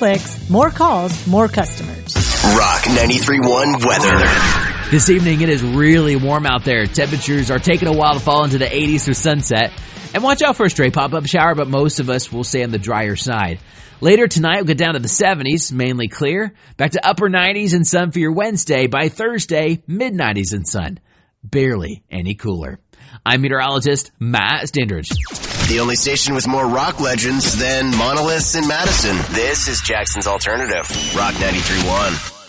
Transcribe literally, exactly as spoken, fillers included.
clicks, more calls, more customers. Rock ninety-three point one weather. This evening, it is really warm out there. Temperatures are taking a while to fall into the eighties through sunset. And watch out for a stray pop-up shower, but most of us will stay on the drier side. Later tonight, we'll get down to the seventies, mainly clear. Back to upper nineties and sun for your Wednesday. By Thursday, mid-nineties and sun. Barely any cooler. I'm meteorologist Matt Standridge. The only station with more rock legends than monoliths in Madison. This is Jackson's Alternative. Rock ninety-three point one.